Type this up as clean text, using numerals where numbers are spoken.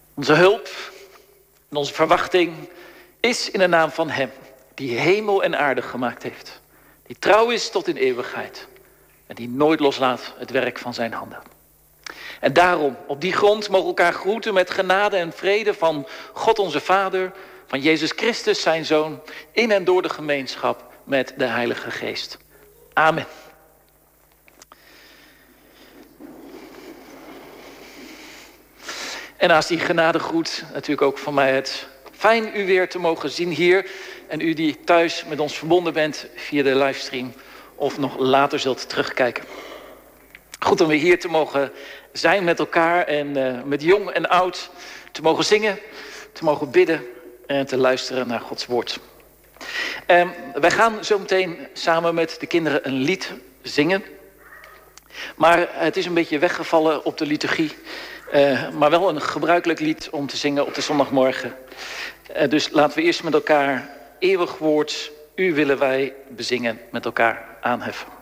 Onze hulp en onze verwachting is in de naam van Hem die hemel en aarde gemaakt heeft. Die trouw is tot in eeuwigheid en die nooit loslaat het werk van zijn handen. En daarom, op die grond mogen we elkaar groeten met genade en vrede van God onze Vader, van Jezus Christus zijn Zoon, in en door de gemeenschap met de Heilige Geest. Amen. En naast die genadegroet natuurlijk ook van mij het fijn u weer te mogen zien hier. En u die thuis met ons verbonden bent via de livestream of nog later zult terugkijken. Goed om weer hier te mogen zijn met elkaar en met jong en oud te mogen zingen, te mogen bidden en te luisteren naar Gods woord. Wij gaan zo meteen samen met de kinderen een lied zingen. Maar het is een beetje weggevallen op de liturgie. Maar wel een gebruikelijk lied om te zingen op de zondagmorgen. Dus laten we eerst met elkaar eeuwig woord, u willen wij bezingen, met elkaar aanheffen.